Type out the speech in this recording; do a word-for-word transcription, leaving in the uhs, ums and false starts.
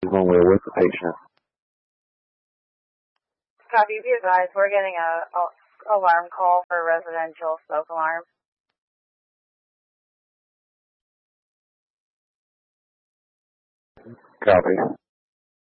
when we're with the patient. Copy, be advised, we're getting a, a alarm call for residential smoke alarm. Copy.